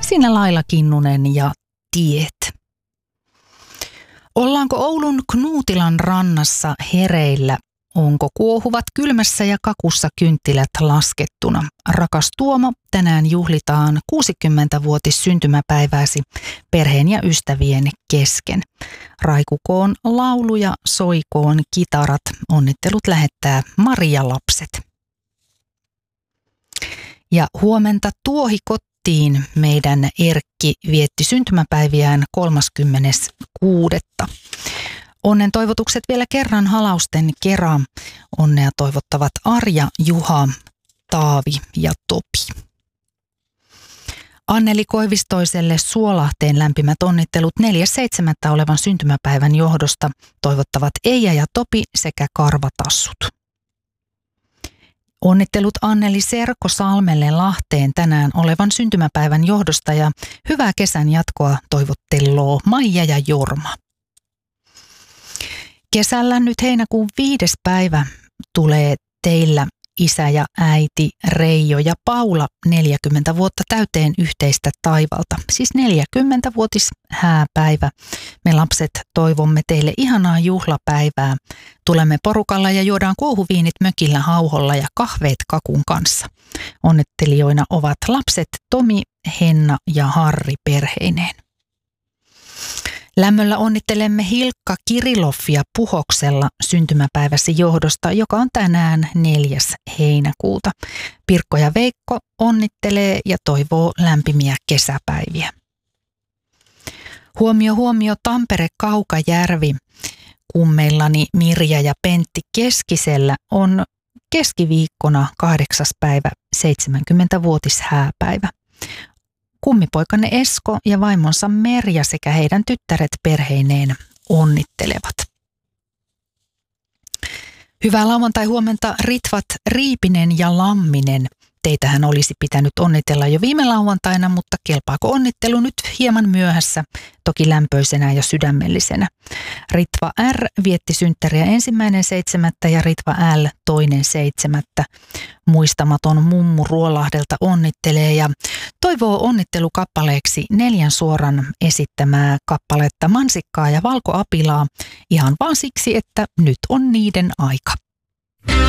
Siinä Laila Kinnunen ja Tiet. Ollaanko Oulun Knuutilan rannassa hereillä? Onko kuohuvat kylmässä ja kakussa kynttilät laskettuna? Rakas Tuomo, tänään juhlitaan 60-vuotis syntymäpäivääsi perheen ja ystävien kesken. Raikukoon laulu ja soikoon kitarat. Onnittelut lähettää Maria Lapset. Ja huomenta Tuohikotiin meidän Erkki vietti syntymäpäiviään 36. Onnen toivotukset vielä kerran halausten kera. Onnea toivottavat Arja, Juha, Taavi ja Topi. Anneli Koivistoiselle Suolahteen lämpimät onnittelut 4.7. olevan syntymäpäivän johdosta toivottavat Eija ja Topi sekä Karvatassut. Onnittelut Anneli Serko Salmelle Lahteen tänään olevan syntymäpäivän johdosta ja hyvää kesän jatkoa toivotteloo Maija ja Jorma. Kesällä nyt heinäkuun 5. päivä tulee teillä isä ja äiti Reijo ja Paula 40 vuotta täyteen yhteistä taivalta. Siis 40-vuotis hääpäivä. Me lapset toivomme teille ihanaa juhlapäivää. Tulemme porukalla ja juodaan kuohuviinit mökillä hauholla ja kahveet kakun kanssa. Onnettelijoina ovat lapset Tomi, Henna ja Harri perheineen. Lämmöllä onnittelemme Hilkka Kiriloffia Puhoksella syntymäpäiväsi johdosta, joka on tänään 4. heinäkuuta. Pirkko ja Veikko onnittelee ja toivoo lämpimiä kesäpäiviä. Huomio Tampere Kaukajärvi. Kummeillani Mirja ja Pentti Keskisellä on keskiviikkona 8. päivä 70-vuotis hääpäivä. Kummipoikanne Esko ja vaimonsa Merja sekä heidän tyttäret perheineen onnittelevat. Hyvää lauantai-huomenta Ritvat Riipinen ja Lamminen. Teitähän olisi pitänyt onnitella jo viime lauantaina, mutta kelpaako onnittelu nyt hieman myöhässä, toki lämpöisenä ja sydämellisenä. Ritva R vietti synttäriä 1.7. ja Ritva L 2.7. Muistamaton mummu Ruolahdelta onnittelee ja toivoo onnittelukappaleeksi 4 suoran esittämää kappaletta Mansikkaa ja Valkoapilaa ihan vaan siksi, että nyt on niiden aika.